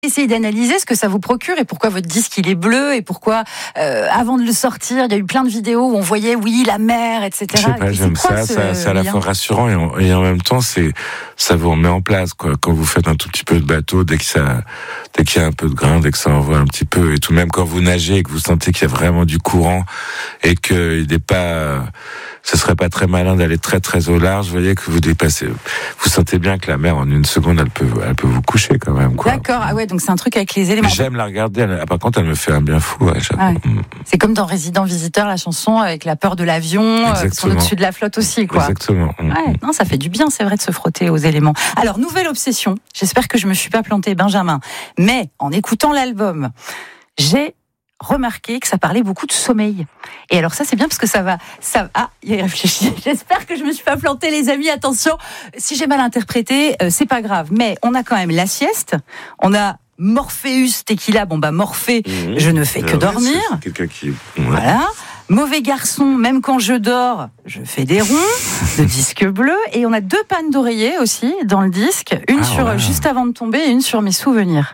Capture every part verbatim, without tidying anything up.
Essayez d'analyser ce que ça vous procure et pourquoi votre disque il est bleu et pourquoi euh, avant de le sortir il y a eu plein de vidéos où on voyait oui la mer, et cetera. Je sais pas, j'aime ça, ça c'est à la fois rassurant et en, et en même temps c'est ça vous remet en place quoi. Quand vous faites un tout petit peu de bateau, dès que ça, dès qu'il y a un peu de grain, dès que ça envoie un petit peu et tout, même quand vous nagez et que vous sentez qu'il y a vraiment du courant et que il n'est pas, ce serait pas très malin d'aller très très au large. Vous voyez que vous dépassez, vous sentez bien que la mer en une seconde elle peut, elle peut vous coucher quand même quoi. D'accord, ah ouais. Donc c'est un truc avec les éléments. J'aime la regarder. Elle, par contre, elle me fait un bien fou. Ouais, ah ouais. C'est comme dans Résident Visiteur, la chanson avec la peur de l'avion, euh, qui sont au-dessus de la flotte aussi, quoi. Exactement. Ouais, non, ça fait du bien, c'est vrai, de se frotter aux éléments. Alors, nouvelle obsession. J'espère que je me suis pas plantée, Benjamin. Mais en écoutant l'album, j'ai remarqué que ça parlait beaucoup de sommeil. Et alors ça c'est bien parce que ça va, ça ah, il réfléchit. J'espère que je me suis pas plantée, les amis. Attention, si j'ai mal interprété, euh, c'est pas grave. Mais on a quand même la sieste, on a Morpheus Tequila. Bon bah Morphée, mmh. je ne fais que ah, dormir. Ouais, c'est quelqu'un qui, ouais. Voilà. Mauvais garçon, même quand je dors, je fais des ronds, de disque bleu. Et on a deux pannes d'oreiller aussi dans le disque, une ah, sur ouais. juste avant de tomber et une sur mes souvenirs.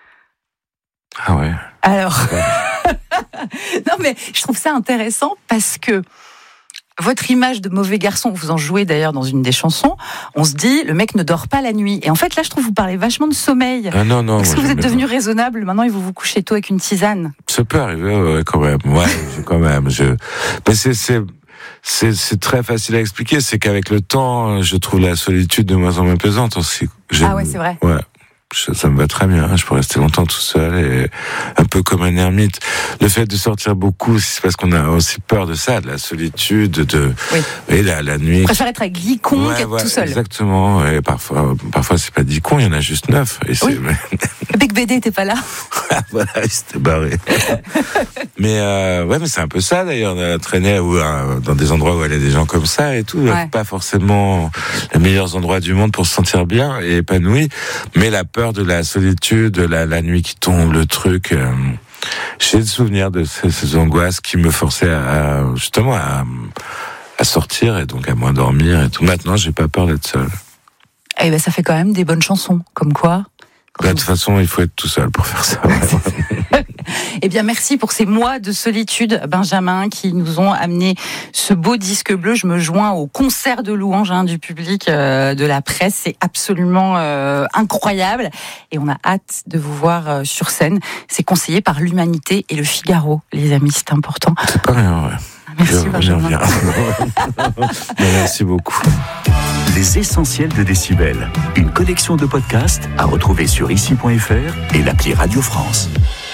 Ah ouais. Alors. Non mais je trouve ça intéressant parce que votre image de mauvais garçon, vous en jouez d'ailleurs dans une des chansons, on se dit le mec ne dort pas la nuit. Et en fait là je trouve que vous parlez vachement de sommeil. Ah non, non. Est-ce que vous êtes devenu raisonnable maintenant et vous vous couchez tôt avec une tisane? Ça peut arriver ouais, quand même. Ouais, quand même. Je... Mais c'est, c'est, c'est, c'est très facile à expliquer. C'est qu'avec le temps, je trouve la solitude de moins en moins pesante aussi. J'aime... Ah ouais, c'est vrai. Ouais. Ça me va très bien, je peux rester longtemps tout seul et un peu comme un ermite. Le fait de sortir beaucoup, c'est parce qu'on a aussi peur de ça, de la solitude, de oui. et la, la nuit. On préfère être avec dix cons ouais, qu'être ouais, tout seul. Exactement. Et parfois, parfois c'est pas dix cons, il y en a juste neuf. Et c'est... Oui. Le Big B D, t'es pas là. Voilà, il s'était barré. mais euh, ouais, mais c'est un peu ça d'ailleurs, de traîner ou euh, dans des endroits où il y a des gens comme ça et tout. Ouais. Pas forcément les meilleurs endroits du monde pour se sentir bien et épanoui, mais la peur de la solitude, de la, la nuit qui tombe, le truc. Euh, j'ai le souvenir de ces, ces angoisses qui me forçaient à, à justement à, à sortir et donc à moins dormir et tout. Maintenant, j'ai pas peur d'être seul. Eh ben, ça fait quand même des bonnes chansons, comme quoi. Bah, de toute façon, il faut être tout seul pour faire ça. Ouais. Eh bien, merci pour ces mois de solitude, Benjamin, qui nous ont amené ce beau disque bleu. Je me joins au concert de louanges hein, du public, euh, de la presse. C'est absolument euh, incroyable. Et on a hâte de vous voir euh, sur scène. C'est conseillé par l'Humanité et le Figaro, les amis, c'est important. C'est pas rien, ouais. Merci, je, Benjamin. Merci beaucoup. Les essentiels de Décibel, une collection de podcasts à retrouver sur ici point f r et l'appli Radio France.